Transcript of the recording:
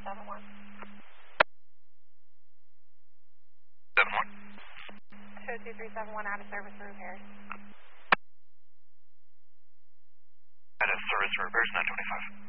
22371. 71? Show 2371 out of service for repairs. Out of service for repairs, 925.